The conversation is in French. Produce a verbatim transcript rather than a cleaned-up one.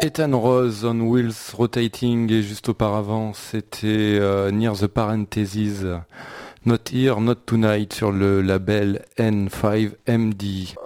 Ethan Rose on Wheels Rotating et juste auparavant c'était euh, Near the Parentheses, Not Here, Not Tonight sur le label N cinq M D.